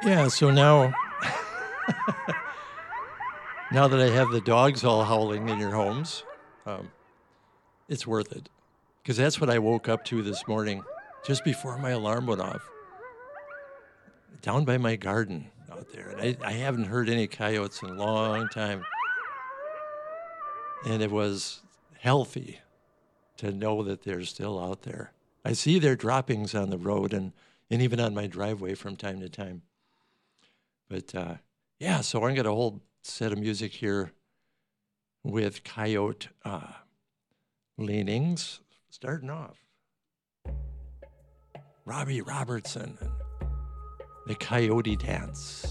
Yeah, so now now that I have the dogs all howling in your homes, it's worth it. Because that's what I woke up to this morning, just before my alarm went off, down by my garden out there. And I haven't heard any coyotes in a long time. And it was healthy to know that they're still out there. I see their droppings on the road and even on my driveway from time to time. But yeah, so I got a whole set of music here with coyote leanings. Starting off, Robbie Robertson and the Coyote Dance.